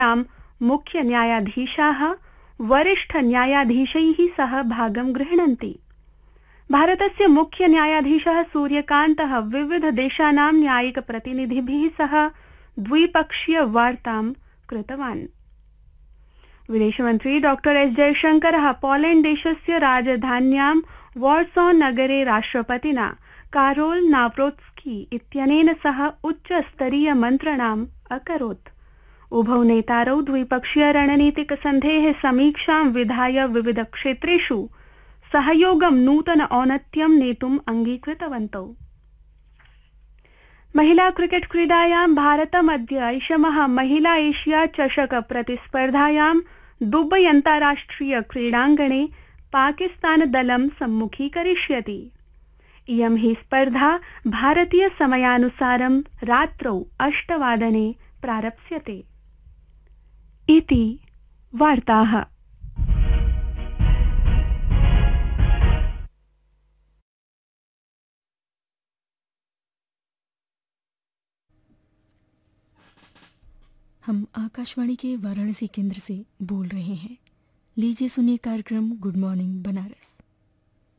मुख्य न्यायाधीशाः वरिष्ठ न्यायाधीशैः सह भागं गृह्णन्ति। भारतस्य मुख्य न्यायाधीशः सूर्यकान्तः विविध देशानां न्यायिक प्रतिनिधिभिः सह द्विपक्षीय वार्तां कृतवान्। विदेशमन्त्री डॉ एस जयशंकरः पोलैण्ड देशस्य राजधान्यां वार्सो नगरे राष्ट्रपतिना कारोल नाव्रोत्स्की इत्यनेन सह उच्चस्तरीय मन्त्रणाम् अकरोत्। उभौ नेतारौ द्विपक्षीय रणनीतिक सन्धेः समीक्षां विधाय विविध क्षेत्रेषु सहयोगं नूतन औन्नत्यं नेतुम् अङ्गीकृतवन्तौ। महिला क्रिकेट क्रीडायां भारतमद्य ऐषमः महिला एशिया चषक प्रतिस्पर्धायां दुबई अन्ताराष्ट्रिय क्रीडाङ्गणे पाकिस्तानदलं सम्मुखीकरिष्यति। इयं हि स्पर्धा भारतीय समयानुसारं रात्रौ 8 वादने प्रारप्स्यते। इति वार्ताः। हम आकाशवाणी के वाराणसी केंद्र से बोल रहे हैं। लीजिए सुनिए कार्यक्रम गुड मॉर्निंग बनारस।